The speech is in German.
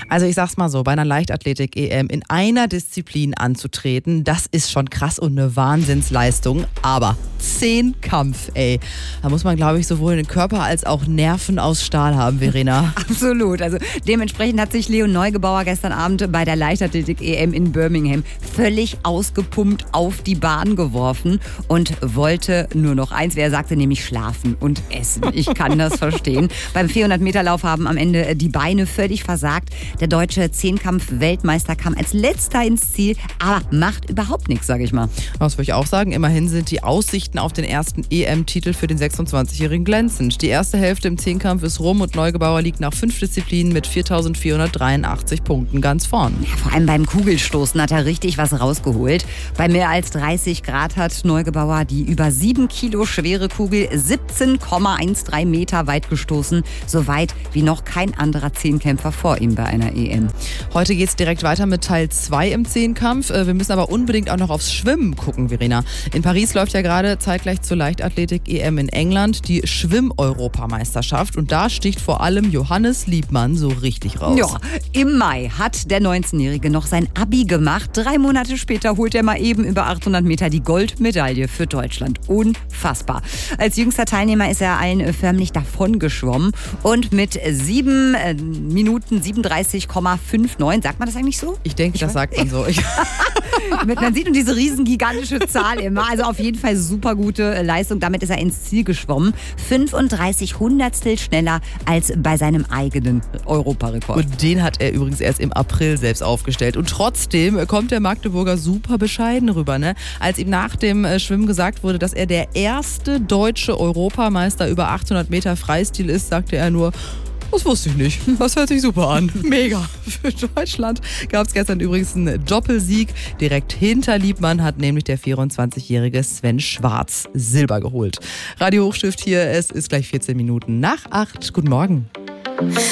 Also ich sag's mal so, bei einer Leichtathletik-EM in einer Disziplin anzutreten, das ist schon krass und eine Wahnsinnsleistung. Aber Zehnkampf, ey. Da muss man, glaube ich, sowohl den Körper als auch Nerven aus Stahl haben, Verena. Absolut. Also dementsprechend hat sich Leon Neugebauer gestern Abend bei der Leichtathletik-EM in Birmingham völlig ausgepumpt auf die Bahn geworfen und wollte nur noch eins, wie er sagte, nämlich schlafen und essen. Ich kann das verstehen. Beim 400-Meter-Lauf haben am Ende die Beine völlig versagt. Der deutsche Zehnkampf-Weltmeister kam als letzter ins Ziel, aber macht überhaupt nichts, sage ich mal. Das würde ich auch sagen. Immerhin sind die Aussichten auf den ersten EM-Titel für den 26-Jährigen glänzend. Die erste Hälfte im Zehnkampf ist rum und Neugebauer liegt nach 5 Disziplinen mit 4.483 Punkten ganz vorn. Ja, vor allem beim Kugelstoßen hat er richtig was rausgeholt. Bei mehr als 30 Grad hat Neugebauer die über 7 Kilo schwere Kugel 17,13 Meter weit gestoßen. So weit wie noch kein anderer Zehnkämpfer vor ihm bei einer EM. Heute geht es direkt weiter mit Teil 2 im Zehnkampf. Wir müssen aber unbedingt auch noch aufs Schwimmen gucken, Verena. In Paris läuft ja gerade zeitgleich zur Leichtathletik-EM in England die Schwimm-Europameisterschaft. Und da sticht vor allem Johannes Liebmann so richtig raus. Ja, im Mai hat der 19-Jährige noch sein Abi gemacht. 3 Monate später holt er mal eben über 800 Meter die Goldmedaille für Deutschland. Unfassbar. Als jüngster Teilnehmer ist er allen förmlich davon geschwommen und mit 7 Minuten 37,59, sagt man das eigentlich so? Ich denke, das sagt man so. Man sieht diese riesen gigantische Zahl immer. Also auf jeden Fall super gute Leistung. Damit ist er ins Ziel geschwommen. 35 Hundertstel schneller als bei seinem eigenen Europarekord. Und den hat er übrigens erst im April selbst aufgestellt. Und trotzdem kommt der Magdeburger super bescheiden rüber, ne? Als ihm nach dem Schwimmen gesagt wurde, dass er der erste deutsche Europameister über 800 Meter Freistil ist, sagte er nur: Das wusste ich nicht. Das hört sich super an. Mega. Für Deutschland gab es gestern übrigens einen Doppelsieg. Direkt hinter Liebmann hat nämlich der 24-jährige Sven Schwarz Silber geholt. Radio Hochstift hier, es ist gleich 14 Minuten nach 8. Guten Morgen.